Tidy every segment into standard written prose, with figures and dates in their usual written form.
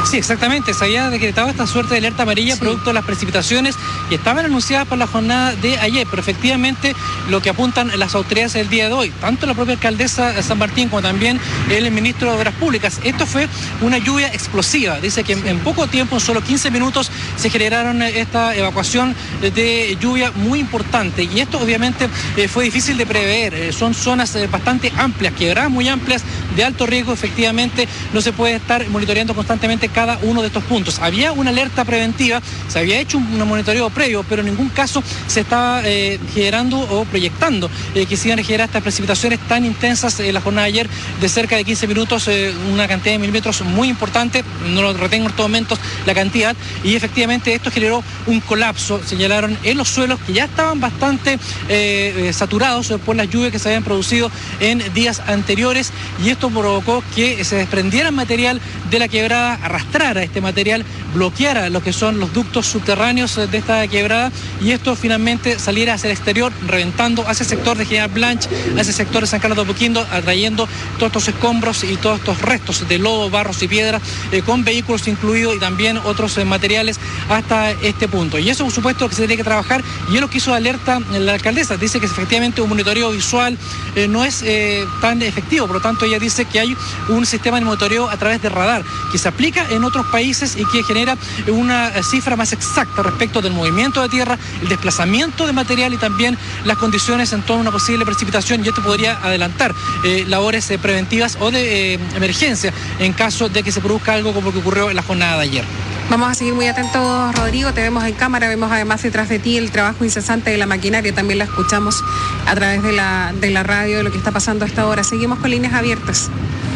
Sí, exactamente. Se había decretado esta suerte de alerta amarilla producto de las precipitaciones que estaban anunciadas por la jornada de ayer, pero efectivamente lo que apuntan las autoridades el día de hoy, tanto la propia alcaldesa de San Martín como también el ministro de Obras Públicas, esto fue una lluvia explosiva. Dice que en poco tiempo, en solo 15 minutos, se generaron esta evacuación de lluvia muy importante, y esto obviamente fue difícil de prever. Son zonas bastante amplias, quebradas muy amplias, de alto riesgo. Efectivamente no se puede estar monitoreando constantemente cada uno de estos puntos. Había una alerta preventiva, se había hecho un monitoreo previo, pero en ningún caso se estaba generando o proyectando que se iban a generar estas precipitaciones tan intensas en la jornada de ayer de cerca de 15 minutos, una cantidad de milímetros muy importante. No lo retengo en estos momentos la cantidad, y efectivamente esto generó un colapso, señalaron, en los suelos que ya estaban bastante saturados por las lluvias que se habían producido en días anteriores, y esto provocó que se desprendiera material de la quebrada, arrastrara este material, bloqueara lo que son los ductos subterráneos de esta quebrada, y esto finalmente saliera hacia el exterior, reventando hacia el sector de General Blanch, hacia el sector de San Carlos de Apoquindo, atrayendo todos estos escombros y todos estos restos de lodo, barros y piedras, con vehículos incluidos y también otros materiales hasta este punto. Y eso, por supuesto, que se tiene que trabajar, y es lo que hizo alerta la alcaldesa. Dice que efectivamente un monitoreo visual no es tan efectivo, por lo tanto ella dice que hay un sistema de monitoreo a través de radar que se aplica en otros países y que genera una cifra más exacta respecto del movimiento de tierra, el desplazamiento de material y también las condiciones en torno a una posible precipitación, y esto podría adelantar labores preventivas o de emergencia en caso de que se produzca algo como lo que ocurrió en la jornada de ayer. Vamos a seguir muy atentos, Rodrigo. Te vemos en cámara, vemos además detrás de ti el trabajo incesante de la maquinaria. También la escuchamos a través de la radio, de lo que está pasando a esta hora. Seguimos con líneas abiertas.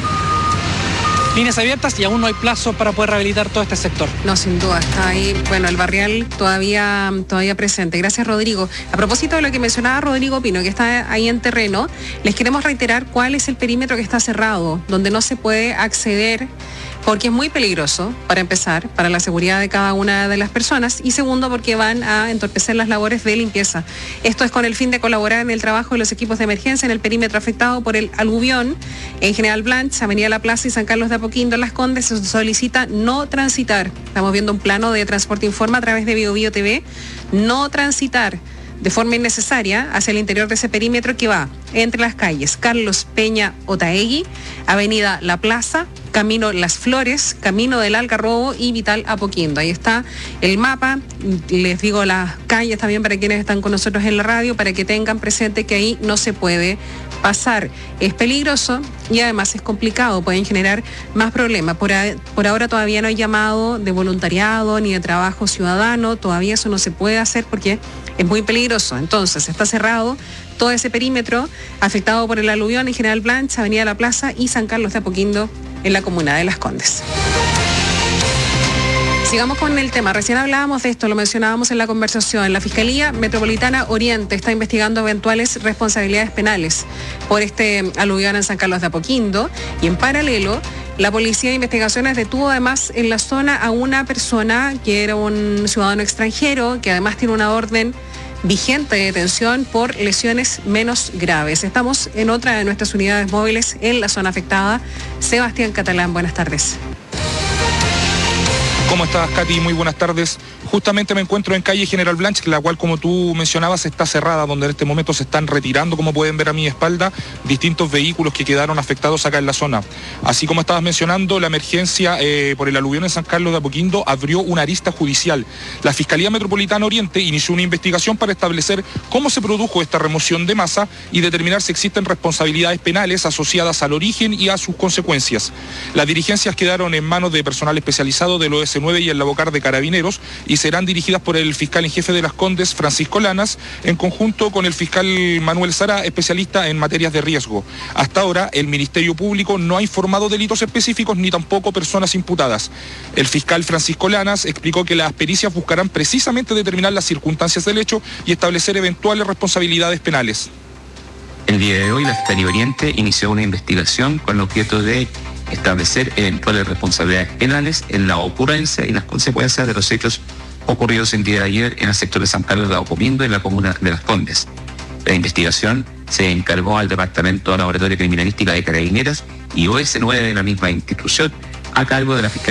Líneas abiertas, y aún no hay plazo para poder rehabilitar todo este sector. No, sin duda, está ahí, bueno, el barrial todavía presente. Gracias, Rodrigo. A propósito de lo que mencionaba Rodrigo Pino, que está ahí en terreno, les queremos reiterar cuál es el perímetro que está cerrado, donde no se puede acceder, porque es muy peligroso, para empezar, para la seguridad de cada una de las personas, y segundo, porque van a entorpecer las labores de limpieza. Esto es con el fin de colaborar en el trabajo de los equipos de emergencia en el perímetro afectado por el aluvión en General Blanch, Avenida La Plaza y San Carlos de Apoquindo, Las Condes. Se solicita no transitar. Estamos viendo un plano de Transporte Informa a través de Biobío TV. No transitar de forma innecesaria hacia el interior de ese perímetro que va entre las calles Carlos Peña Otaegui, Avenida La Plaza, Camino Las Flores, Camino del Algarrobo y Vital Apoquindo. Ahí está el mapa, les digo las calles también para quienes están con nosotros en la radio, para que tengan presente que ahí no se puede pasar. Es peligroso y además es complicado, pueden generar más problemas. Por ahora todavía no hay llamado de voluntariado ni de trabajo ciudadano, todavía eso no se puede hacer porque es muy peligroso. Entonces está cerrado todo ese perímetro afectado por el aluvión en General Blanch, Avenida La Plaza y San Carlos de Apoquindo en la comuna de Las Condes. Sigamos con el tema. Recién hablábamos de esto, lo mencionábamos en la conversación. La Fiscalía Metropolitana Oriente está investigando eventuales responsabilidades penales por este aluvión en San Carlos de Apoquindo, y en paralelo la Policía de Investigaciones detuvo además en la zona a una persona que era un ciudadano extranjero, que además tiene una orden vigente de detención por lesiones menos graves. Estamos en otra de nuestras unidades móviles en la zona afectada. Sebastián Catalán, buenas tardes. ¿Cómo estás, Katy? Muy buenas tardes. Justamente me encuentro en calle General Blanch, la cual, como tú mencionabas, está cerrada, donde en este momento se están retirando, como pueden ver a mi espalda, distintos vehículos que quedaron afectados acá en la zona. Así como estabas mencionando, la emergencia por el aluvión en San Carlos de Apoquindo abrió una arista judicial. La Fiscalía Metropolitana Oriente inició una investigación para establecer cómo se produjo esta remoción de masa y determinar si existen responsabilidades penales asociadas al origen y a sus consecuencias. Las dirigencias quedaron en manos de personal especializado del OS9 y el Labocar de Carabineros y serán dirigidas por el fiscal en jefe de Las Condes, Francisco Lanas, en conjunto con el fiscal Manuel Sara, especialista en materias de riesgo. Hasta ahora, el Ministerio Público no ha informado delitos específicos ni tampoco personas imputadas. El fiscal Francisco Lanas explicó que las pericias buscarán precisamente determinar las circunstancias del hecho y establecer eventuales responsabilidades penales. El día de hoy, la Fiscalía Oriente inició una investigación con el objeto de establecer eventuales responsabilidades penales en la ocurrencia y las consecuencias de los hechos ocurridos el día de ayer en el sector de San Carlos de Apoquindo, en la comuna de Las Condes. La investigación se encargó al Departamento de Laboratorio Criminalística de Carabineros y OS9 de la misma institución, a cargo de la Fiscalía